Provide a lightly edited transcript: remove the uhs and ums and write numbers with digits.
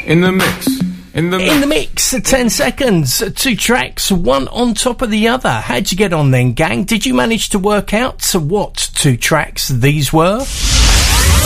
In the mix. In the mix, 10 seconds, 2 tracks, one on top of the other. How'd you get on then, gang? Did you manage to work out what 2 tracks these were?